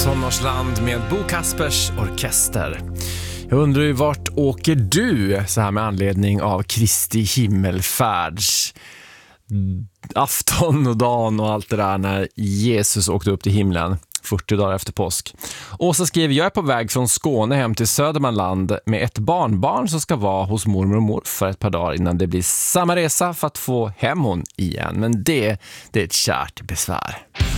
Tonårsland med Bo Kaspers orkester. Jag undrar ju, vart åker du så här med anledning av Kristi himmelfärds afton och dagen och allt det där när Jesus åkte upp till himlen 40 dagar efter påsk. Åsa skriver: jag är på väg från Skåne hem till Södermanland med ett barnbarn som ska vara hos mormor och morfar ett par dagar innan det blir samma resa för att få hem hon igen. Men det är ett kärt besvär.